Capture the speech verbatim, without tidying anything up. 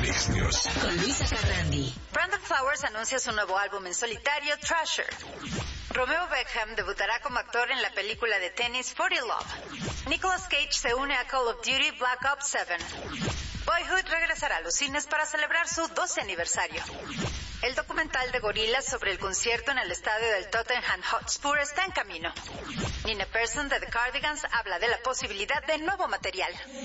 Mix News. Con Luisa Carrandi. Brandon Flowers anuncia su nuevo álbum en solitario, Thrasher. Romeo Beckham debutará como actor en la película de tenis forty Love. Nicolas Cage se une a Call of Duty Black Ops seven. Boyhood regresará a los cines para celebrar su doce aniversario. El documental de Gorillaz sobre el concierto en el estadio del Tottenham Hotspur está en camino. Nina Persson de The Cardigans habla de la posibilidad de nuevo material.